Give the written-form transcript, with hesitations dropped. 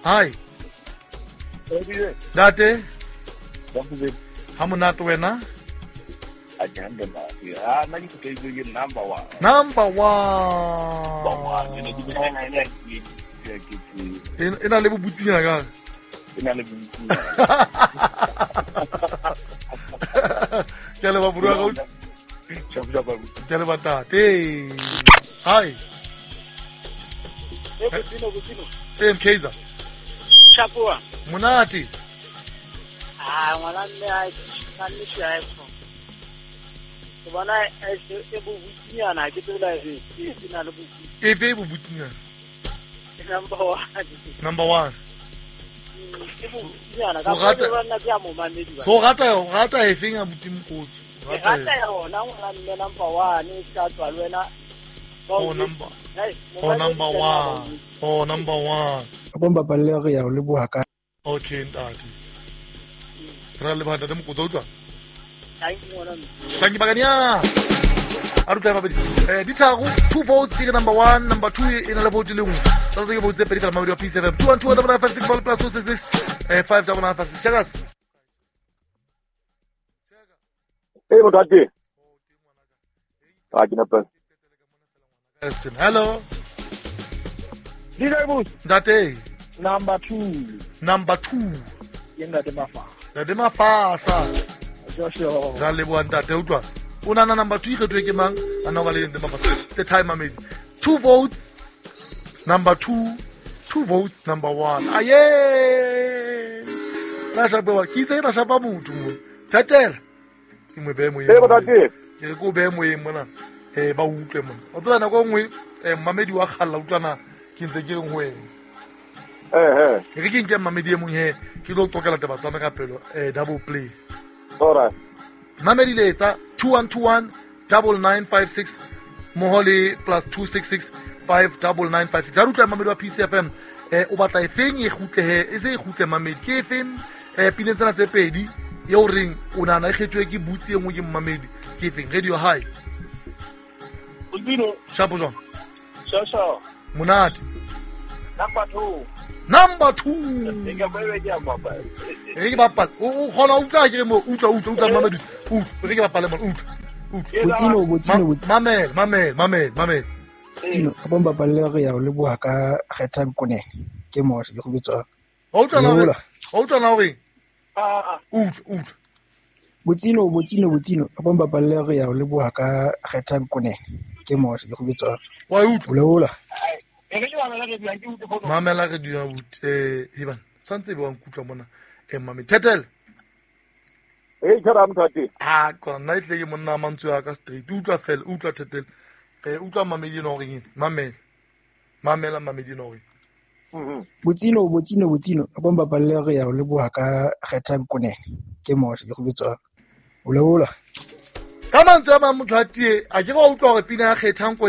Hi. Date. Ha monate wena? Number one. Ena le bobutsinya ka. Ke le ba burua ka. Ke le batate. Hi. Kaizer. Chapua. Monate. Ngwana mme a nne tshia epho. Ke bona e bobutsinyana ke tlola e na le bobutsi. E fe bobutsinya? Number one. Number one. Ke bobutsinyana ka bona ke a mo mamedi ba. So rata e feng a buti mokotso. Rata ya ona ngwana mme number one e tla tswa le wena. Oh number one. Oh number one. Bomba palle re ya le bua ka. Okay ntate. Ra le bana de mokotso utlwa. Thank you bagania. Aruta mabedi. Ditago 2 votes ticket number 1, number 2 in a vote le nngwe. Tsa se ke vote pedi ka mabedi wa P7. 21256 vol plus 266 5956. Chagas. Hey Modati. Kina pa. Hello. Dinabus. Date. Number 2. Number 2. Yenga de mafa. De mafasa. Joshua. Ra le bua ntate utlwa. Una na number 2 ikgetwe ke mang? Ana ba le de mafasa. Se time mamedi. 2 votes. Number 2. 2 votes number 1. Aye. La shapa ki tse ra shapa motho mo. Tatela. Ke mo be mo Hey Modati. Ke go be mo e mona. Ba utlwe mona. O tsana go ngwe mamedi wa khalla utlwana ke ntse ke ngwe. Re ke nke mamedi e mong he ke lo tokela taba tsa me ka pelo double play. Alright. Mamedi letsa 2121 9956 mohole plus 266 59956. A rutla mamedi wa PCFM o batla e feng e khutle he e se e khutle mamedi ke feng pinetsana tse pedi e o reng o nana e kgetwe ke butsi e ngwe ke mamedi ke feng radio high Ulbino. shapo jong Joshua. monate Number 2. number 2 Enga bebe ya mama. re ke bapala o khona utla ke mo utla mamedi re ke bapala mo utla Botino. mamel Tino bomba palle re ya le bua ka kgetha nkone. Ke mo se go bitsa. o utla na hore utla Botino bomba palle re ya le bua ka kgetha nkone. Ke mo se go bitsa. wa utla Lola. mamela re dua heban tsantse be wa nkutla mona mamedi tetel Hey Charam Tati. kona nna itle ke monna mantswe ya ka straight utla tetel utla mamedi no reng mamela mamedi no reng Botino bomba palle re ya le bua ka kgetha nkone. Ke mo se go bitsa. Lola. ka mantswe a motho a tie a ke go utlwa gore pina ya kgethang